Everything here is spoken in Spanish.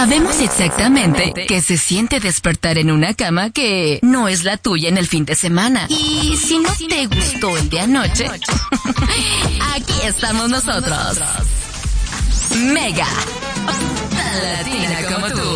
Sabemos exactamente qué se siente despertar en una cama que no es la tuya en el fin de semana. Y si no te gustó el de anoche, aquí estamos nosotros. Mega. Tan latina como tú.